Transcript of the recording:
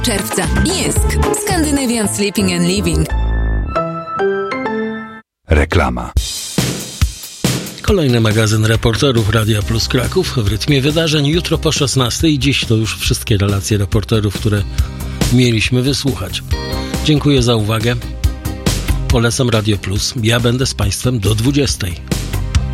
czerwca. JYSK. Scandinavian Sleeping and Living. Reklama. Kolejny magazyn reporterów Radia Plus Kraków w rytmie wydarzeń. Jutro po 16 i dziś to już wszystkie relacje reporterów, które mieliśmy wysłuchać. Dziękuję za uwagę. Polecam Radio Plus. Ja będę z Państwem do 20.